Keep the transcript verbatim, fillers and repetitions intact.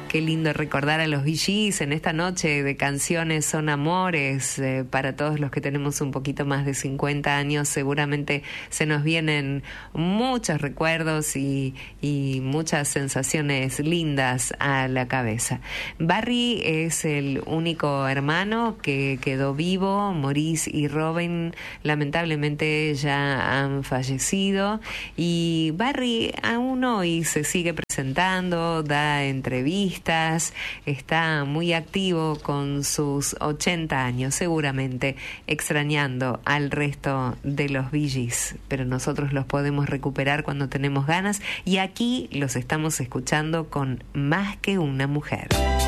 Qué lindo recordar a los Bee Gees en esta noche de Canciones Son Amores. Eh, para todos los que tenemos un poquito más de cincuenta años, seguramente se nos vienen muchos recuerdos y, y muchas sensaciones lindas a la cabeza. Barry es el único hermano que quedó vivo. Maurice y Robin lamentablemente ya han fallecido, y Barry aún hoy se sigue presentando, da entrevistas, está muy activo con sus ochenta años, seguramente extrañando al resto de los Bee Gees, pero nosotros los podemos recuperar cuando tenemos ganas, y aquí los estamos escuchando con Más que una mujer.